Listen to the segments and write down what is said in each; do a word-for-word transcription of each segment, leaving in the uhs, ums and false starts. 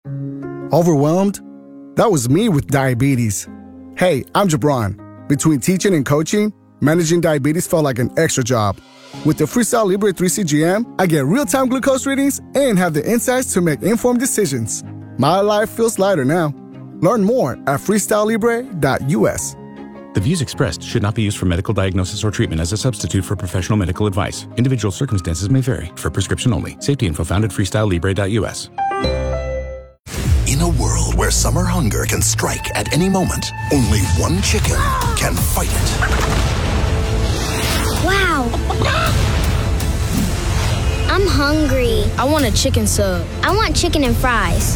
Overwhelmed? That was me with diabetes. Hey, I'm Jabron. Between teaching and coaching, managing diabetes felt like an extra job. With the Freestyle Libre three C G M, I get real-time glucose readings and have the insights to make informed decisions. My life feels lighter now. Learn more at freestyle libre dot u s. The views expressed should not be used for medical diagnosis or treatment as a substitute for professional medical advice. Individual circumstances may vary. For prescription only. Safety info found at freestyle libre dot u s. In a world where summer hunger can strike at any moment, only one chicken can fight it. Wow. I'm hungry. I want a chicken sub. I want chicken and fries.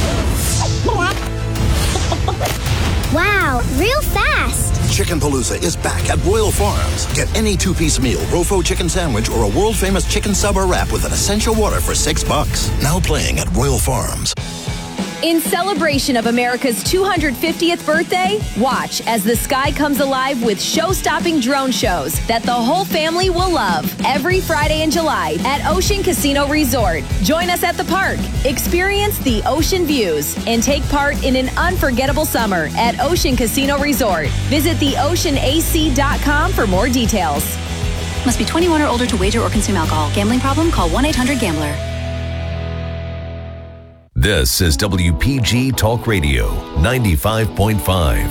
Wow, real fast. Chickenpalooza is back at Royal Farms. Get any two-piece meal, Rofo chicken sandwich, or a world-famous chicken sub or wrap with an essential water for six bucks. Now playing at Royal Farms. In celebration of America's two hundred fiftieth birthday, watch as the sky comes alive with show-stopping drone shows that the whole family will love every Friday in July at Ocean Casino Resort. Join us at the park, experience the ocean views, and take part in an unforgettable summer at Ocean Casino Resort. Visit the ocean a c dot com for more details. Must be twenty-one or older to wager or consume alcohol. Gambling problem? Call one eight hundred gambler. This is W P G Talk Radio ninety-five point five.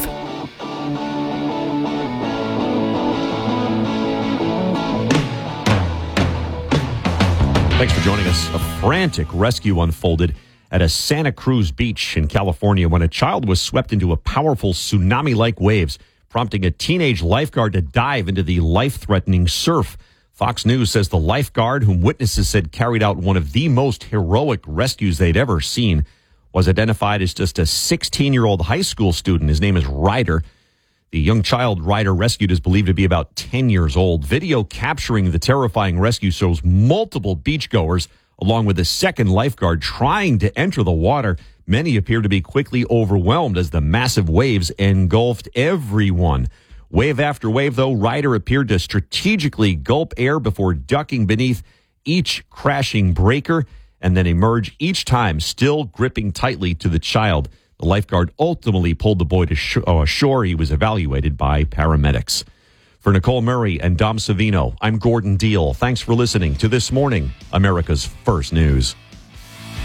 Thanks for joining us. A frantic rescue unfolded at a Santa Cruz beach in California when a child was swept into a powerful tsunami-like waves, prompting a teenage lifeguard to dive into the life-threatening surf. Fox News says the lifeguard, whom witnesses said carried out one of the most heroic rescues they'd ever seen, was identified as just a sixteen-year-old high school student. His name is Ryder. The young child Ryder rescued is believed to be about ten years old. Video capturing the terrifying rescue shows multiple beachgoers, along with a second lifeguard, trying to enter the water. Many appear to be quickly overwhelmed as the massive waves engulfed everyone. Wave after wave, though, Ryder appeared to strategically gulp air before ducking beneath each crashing breaker and then emerge each time, still gripping tightly to the child. The lifeguard ultimately pulled the boy to sh- uh, shore. He was evaluated by paramedics. For Nicole Murray and Dom Savino, I'm Gordon Deal. Thanks for listening to This Morning, America's First News.